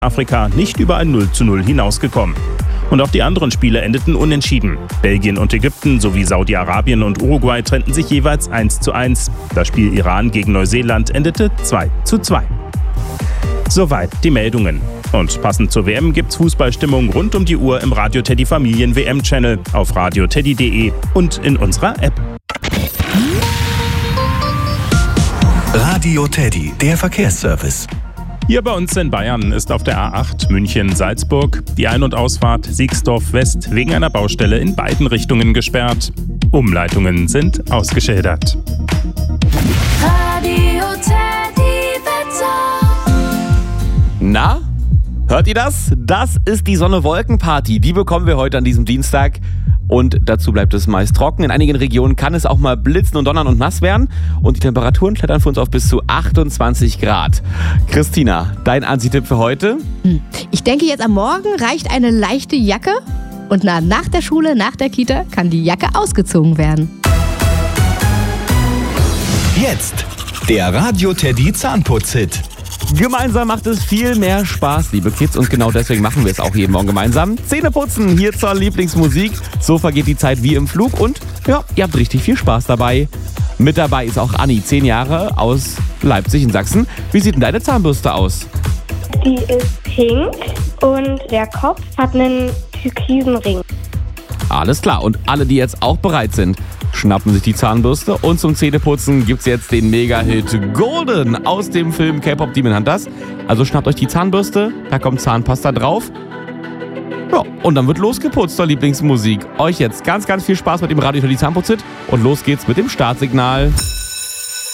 Afrika nicht über ein 0:0 hinausgekommen. Und auch die anderen Spiele endeten unentschieden. Belgien und Ägypten sowie Saudi-Arabien und Uruguay trennten sich jeweils 1:1. Das Spiel Iran gegen Neuseeland endete 2:2. Soweit die Meldungen. Und passend zur WM gibt's Fußballstimmung rund um die Uhr im Radio Teddy Familien WM-Channel, auf radioteddy.de und in unserer App. Radio Teddy, der Verkehrsservice. Hier bei uns in Bayern ist auf der A8 München-Salzburg die Ein- und Ausfahrt Siegsdorf West wegen einer Baustelle in beiden Richtungen gesperrt. Umleitungen sind ausgeschildert. Radio Teddy Wetter. Na, hört ihr das? Das ist die Sonne-Wolken-Party. Die bekommen wir heute an diesem Dienstag. Und dazu bleibt es meist trocken. In einigen Regionen kann es auch mal blitzen und donnern und nass werden. Und die Temperaturen klettern für uns auf bis zu 28 Grad. Christina, dein Anziehtipp für heute? Ich denke, jetzt am Morgen reicht eine leichte Jacke. Und nach der Schule, nach der Kita, kann die Jacke ausgezogen werden. Jetzt der Radio Teddy Zahnputz-Hit. Gemeinsam macht es viel mehr Spaß, liebe Kids. Und genau deswegen machen wir es auch jeden Morgen gemeinsam. Zähneputzen hier zur Lieblingsmusik. So vergeht die Zeit wie im Flug. Und ja, ihr habt richtig viel Spaß dabei. Mit dabei ist auch Anni, 10 Jahre, aus Leipzig in Sachsen. Wie sieht denn deine Zahnbürste aus? Die ist pink und der Kopf hat einen türkisen Ring. Alles klar. Und alle, die jetzt auch bereit sind, schnappen sich die Zahnbürste. Und zum Zähneputzen gibt's jetzt den Mega-Hit Golden aus dem Film K-Pop Demon Hunters. Also schnappt euch die Zahnbürste, da kommt Zahnpasta drauf. Ja, und dann wird losgeputzt zur Lieblingsmusik. Euch jetzt ganz, ganz viel Spaß mit dem Radio Teddy Zahnputz-Hit. Und los geht's mit dem Startsignal.